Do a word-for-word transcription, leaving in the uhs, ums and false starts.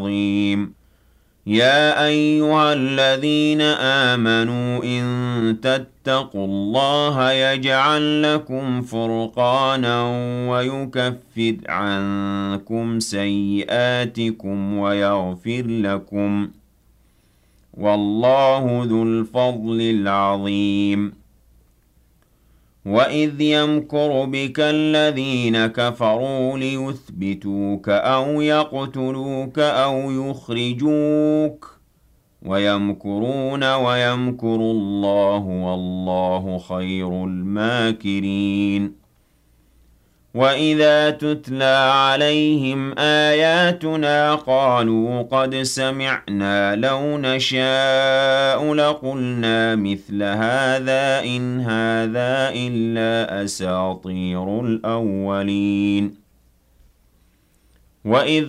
عظيم يا أيها الذين آمنوا إن تتقوا الله يجعل لكم فرقانا ويكفر عنكم سيئاتكم ويغفر لكم والله ذو الفضل العظيم وَإِذْ يَمْكُرُ بِكَ الَّذِينَ كَفَرُوا لِيُثْبِتُوكَ أَوْ يَقْتُلُوكَ أَوْ يُخْرِجُوكَ وَيَمْكُرُونَ وَيَمْكُرُ اللَّهُ وَاللَّهُ خَيْرُ الْمَاكِرِينَ وَإِذَا تُتْلَى عَلَيْهِمْ آيَاتُنَا قَالُوا قَدْ سَمِعْنَا لَوْ نَشَاءُ لَقُلْنَا مِثْلَ هَٰذَا إِنْ هَٰذَا إِلَّا أَسَاطِيرُ الْأَوَّلِينَ وَإِذْ